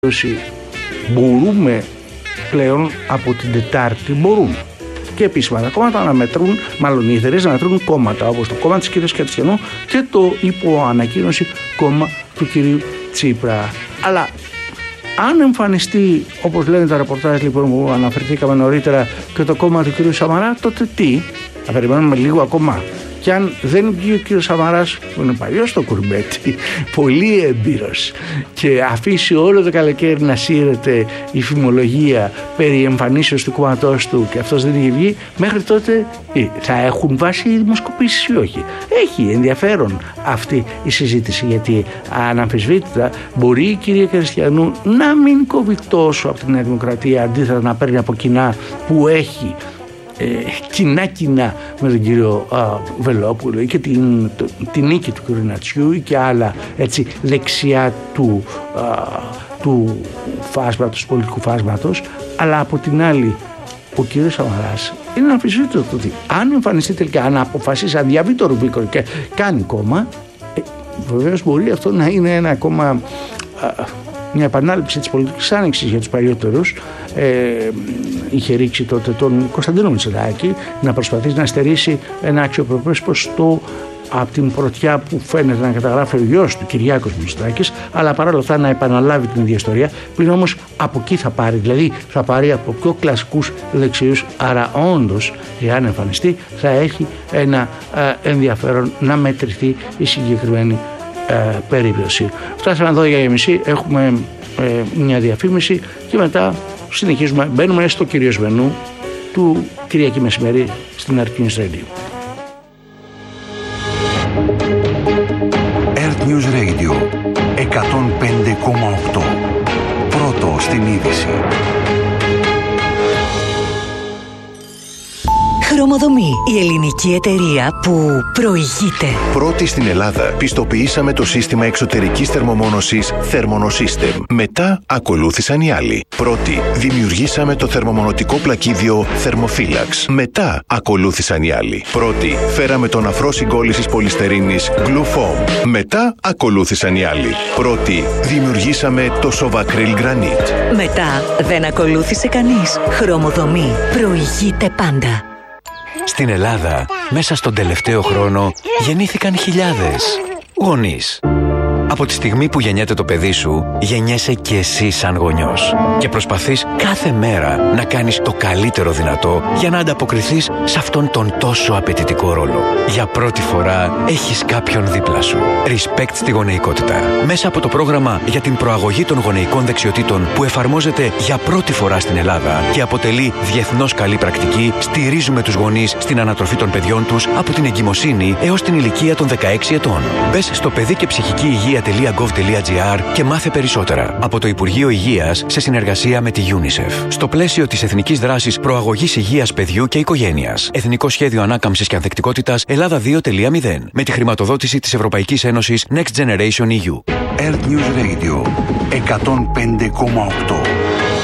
μπορούμε πλέον από την Τετάρτη και επίσημα τα κόμματα να μετρούν, μάλλον οι εταιρείες να μετρούν κόμματα όπως το κόμμα της κυρίας Κατσιανού και το υποανακοίνωση κόμμα του κυρίου Τσίπρα. Αλλά αν εμφανιστεί, όπως λένε τα ρεπορτάζ λοιπόν που αναφερθήκαμε νωρίτερα, και το κόμμα του κυρίου Σαμαρά, τότε τι? Θα περιμένουμε λίγο ακόμα. Και αν δεν βγει ο κύριος Σαμαράς, που είναι παλιός στο κουρμπέτι, πολύ έμπειρος, και αφήσει όλο το καλοκαίρι να σύρεται η φημολογία περί εμφανίσεως του κόμματός του και αυτός δεν είχε βγει, μέχρι τότε θα έχουν βάσει οι δημοσκοπήσεις ή όχι? Έχει ενδιαφέρον αυτή η συζήτηση, γιατί αναμφισβήτητα μπορεί η κυρία Κριστιανού να μην κόβει τόσο από τη Νέα Δημοκρατία, αντίθετα να παίρνει από κοινά που έχει κοινά με τον κύριο Βελόπουλο και την νίκη του κύριου Νατσιού και άλλα έτσι δεξιά του φάσματος, πολιτικού φάσματος. Αλλά από την άλλη ο κύριος Σαμαράς είναι αμφισβήτητο το ότι αν εμφανιστεί τελικά, αν αποφασίσει, αν διαβεί το Ρουμπίκον και κάνει κόμμα, βεβαίως μπορεί αυτό να είναι ένα κόμμα, μια επανάληψη της πολιτικής άνοιξης για τους παλιότερους. Είχε ρίξει τότε τον Κωνσταντίνο Μητσοτάκη να προσπαθήσει να στερήσει ένα αξιοπρεπές ποστό από την πρωτιά που φαίνεται να καταγράφει ο γιος του, Κυριάκος Μητσοτάκης, αλλά παρόλα αυτά να επαναλάβει την ίδια ιστορία. Πριν όμως από εκεί θα πάρει, δηλαδή θα πάρει από πιο κλασικούς δεξιούς, άρα όντως εάν εμφανιστεί θα έχει ένα ενδιαφέρον να μετρηθεί η συγκεκριμένη περίπτωση. Φτάσαμε εδώ για μισή, έχουμε μια διαφήμιση και μετά συνεχίζουμε, μπαίνουμε στο κυρίως μενού του Κυριακή μεσημέρι στην Earth News Radio. Earth News Radio 105,8. Πρώτο στην είδηση. Χρωμοδομή, η ελληνική εταιρεία που προηγείται. Πρώτη στην Ελλάδα πιστοποιήσαμε το σύστημα εξωτερικής θερμομόνωσης Thermonosystem. Μετά ακολούθησαν οι άλλοι. Πρώτη δημιουργήσαμε το θερμομονωτικό πλακίδιο Thermophilax. Μετά ακολούθησαν οι άλλοι. Πρώτη φέραμε τον αφρό συγκόλλησης πολυστερίνης Glufoam. Μετά ακολούθησαν οι άλλοι. Πρώτη δημιουργήσαμε το Sovacryl Granite. Μετά δεν ακολούθησε κανείς. Χρωμοδομή, προηγείται πάντα. Στην Ελλάδα, μέσα στον τελευταίο χρόνο, γεννήθηκαν χιλιάδες γονείς. Από τη στιγμή που γεννιέται το παιδί σου, γεννιέσαι και εσύ σαν γονιός. Και προσπαθείς κάθε μέρα να κάνεις το καλύτερο δυνατό για να ανταποκριθείς σε αυτόν τον τόσο απαιτητικό ρόλο. Για πρώτη φορά έχεις κάποιον δίπλα σου. Respect στη γονεϊκότητα. Μέσα από το πρόγραμμα για την προαγωγή των γονεϊκών δεξιοτήτων που εφαρμόζεται για πρώτη φορά στην Ελλάδα και αποτελεί διεθνώς καλή πρακτική, στηρίζουμε τους γονείς στην ανατροφή των παιδιών τους από την εγκυμοσύνη έως την ηλικία των 16 ετών. Μπες στο παιδί και ψυχική υγεία.gov.gr και μάθε περισσότερα. Από το Υπουργείο Υγείας σε συνεργασία με τη UNICEF. Στο πλαίσιο της Εθνικής Δράσης Προαγωγής Υγείας Παιδιού και Οικογένειας. Εθνικό Σχέδιο Ανάκαμψης και Ανθεκτικότητας Ελλάδα 2.0. Με τη χρηματοδότηση της Ευρωπαϊκής Ένωσης Next Generation EU. Earth News Radio 105,8.